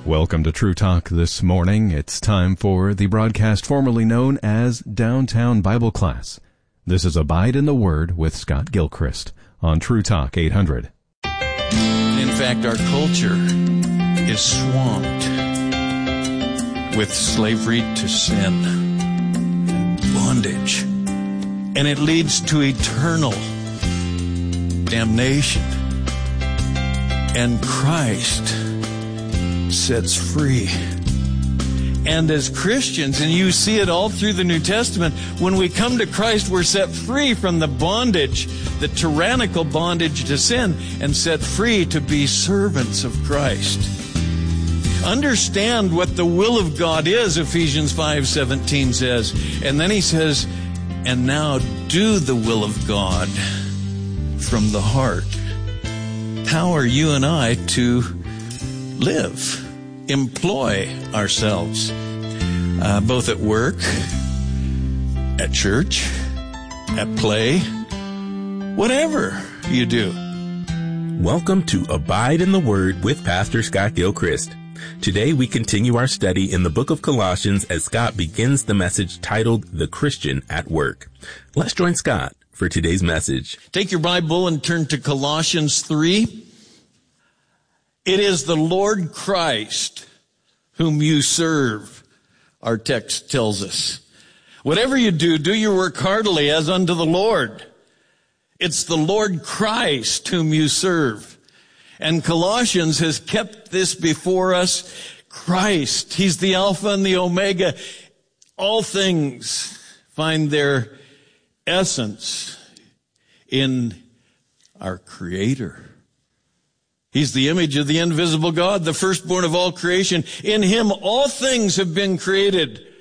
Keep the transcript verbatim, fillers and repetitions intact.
Welcome to True Talk this morning. It's time for the broadcast formerly known as Downtown Bible Class. This is Abide in the Word with Scott Gilchrist on True Talk eight hundred. In fact, our culture is swamped with slavery to sin and bondage, and it leads to eternal damnation. And Christ sets free. And as Christians, and you see it all through the New Testament, when we come to Christ, we're set free from the bondage, the tyrannical bondage to sin, and set free to be servants of Christ. Understand what the will of God is, Ephesians five seventeen says. And then he says, and now do the will of God from the heart. How are you and I to live, employ ourselves, uh, both at work, at church, at play, whatever you do? Welcome to Abide in the Word with Pastor Scott Gilchrist. Today we continue our study in the book of Colossians as Scott begins the message titled The Christian at Work. Let's join Scott for today's message. Take your Bible and turn to Colossians three. It is the Lord Christ whom you serve, our text tells us. Whatever you do, do your work heartily as unto the Lord. It's the Lord Christ whom you serve. And Colossians has kept this before us. Christ, He's the Alpha and the Omega. All things find their essence in our Creator. He's the image of the invisible God, the firstborn of all creation. In Him all things have been created,